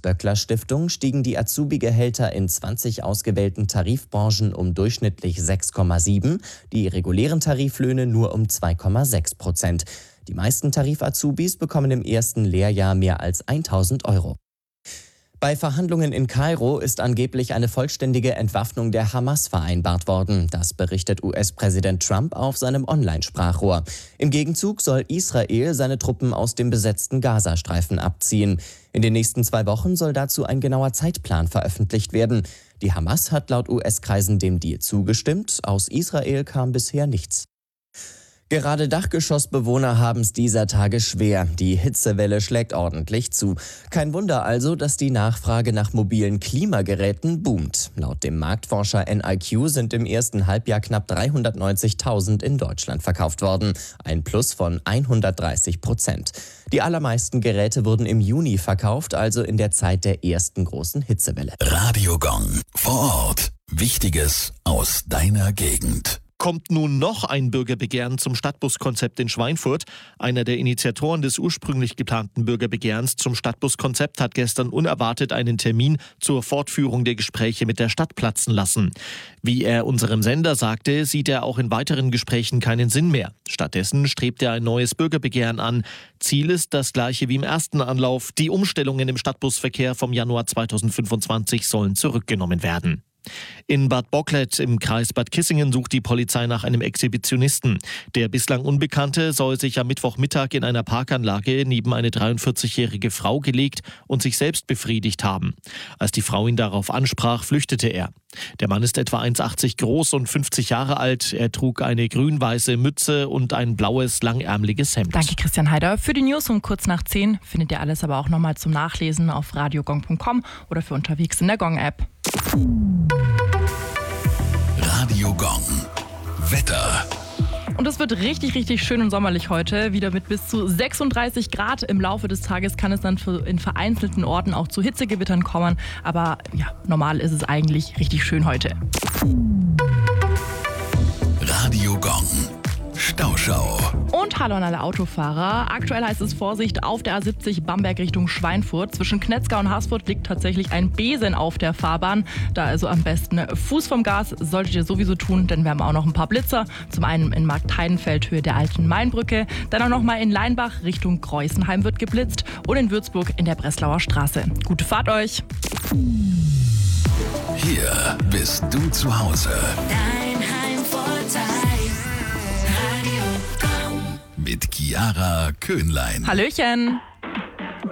Böckler-Stiftung stiegen die Azubi-Gehälter in 20 ausgewählten Tarifbranchen um durchschnittlich 6,7, die regulären Tariflöhne nur um 2,6%. Die meisten Tarif-Azubis bekommen im ersten Lehrjahr mehr als 1.000 Euro. Bei Verhandlungen in Kairo ist angeblich eine vollständige Entwaffnung der Hamas vereinbart worden. Das berichtet US-Präsident Trump auf seinem Online-Sprachrohr. Im Gegenzug soll Israel seine Truppen aus dem besetzten Gazastreifen abziehen. In den nächsten 2 Wochen soll dazu ein genauer Zeitplan veröffentlicht werden. Die Hamas hat laut US-Kreisen dem Deal zugestimmt. Aus Israel kam bisher nichts. Gerade Dachgeschossbewohner haben es dieser Tage schwer. Die Hitzewelle schlägt ordentlich zu. Kein Wunder also, dass die Nachfrage nach mobilen Klimageräten boomt. Laut dem Marktforscher NIQ sind im ersten Halbjahr knapp 390.000 in Deutschland verkauft worden. Ein Plus von 130%. Die allermeisten Geräte wurden im Juni verkauft, also in der Zeit der ersten großen Hitzewelle. Radio Gong. Vor Ort. Wichtiges aus deiner Gegend. Kommt nun noch ein Bürgerbegehren zum Stadtbuskonzept in Schweinfurt. Einer der Initiatoren des ursprünglich geplanten Bürgerbegehrens zum Stadtbuskonzept hat gestern unerwartet einen Termin zur Fortführung der Gespräche mit der Stadt platzen lassen. Wie er unserem Sender sagte, sieht er auch in weiteren Gesprächen keinen Sinn mehr. Stattdessen strebt er ein neues Bürgerbegehren an. Ziel ist das gleiche wie im ersten Anlauf. Die Umstellungen im Stadtbusverkehr vom Januar 2025 sollen zurückgenommen werden. In Bad Bocklet im Kreis Bad Kissingen sucht die Polizei nach einem Exhibitionisten. Der bislang Unbekannte soll sich am Mittwochmittag in einer Parkanlage neben eine 43-jährige Frau gelegt und sich selbst befriedigt haben. Als die Frau ihn darauf ansprach, flüchtete er. Der Mann ist etwa 1,80 groß und 50 Jahre alt. Er trug eine grün-weiße Mütze und ein blaues, langärmeliges Hemd. Danke, Christian Heider. Für die News um kurz nach 10 findet ihr alles aber auch nochmal zum Nachlesen auf radiogong.com oder für unterwegs in der Gong-App. Radio Gong. Wetter. Und es wird richtig, richtig schön und sommerlich heute. Wieder mit bis zu 36 Grad. Im Laufe des Tages kann es dann in vereinzelten Orten auch zu Hitzegewittern kommen. Aber ja, normal ist es eigentlich richtig schön heute. Radio Gong. Stauschau. Und hallo an alle Autofahrer. Aktuell heißt es Vorsicht auf der A70 Bamberg Richtung Schweinfurt. Zwischen Knetzgau und Haßfurt liegt tatsächlich ein Besen auf der Fahrbahn. Da also am besten Fuß vom Gas solltet ihr sowieso tun, denn wir haben auch noch ein paar Blitzer. Zum einen in Marktheidenfeld Höhe der alten Mainbrücke, dann auch noch mal in Leinbach Richtung Kreuzenheim wird geblitzt und in Würzburg in der Breslauer Straße. Gute Fahrt euch! Hier bist du zu Hause. Dein Heimvorteil. Radio Gong. Mit Chiara Köhnlein. Hallöchen!